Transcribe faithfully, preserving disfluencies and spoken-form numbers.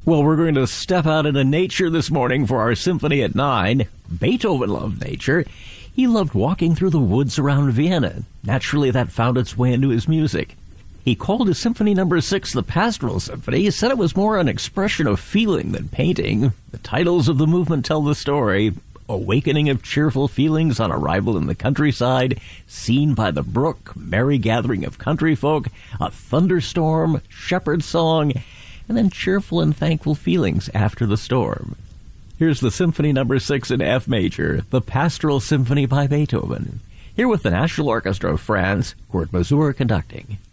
Well, we're going to step out into nature this morning for our Symphony at nine. Beethoven loved nature. He loved walking through the woods around Vienna. Naturally, that found its way into his music. He called his Symphony Number six the Pastoral Symphony. He said it was more an expression of feeling than painting. The titles of the movement tell the story. Awakening of cheerful feelings on arrival in the countryside, Seen by the brook, merry gathering of country folk, a thunderstorm, shepherd's song, and then cheerful and thankful feelings after the storm. Here's the Symphony Number six in F major, the Pastoral Symphony by Beethoven. Here with the National Orchestra of France, Kurt Masur conducting.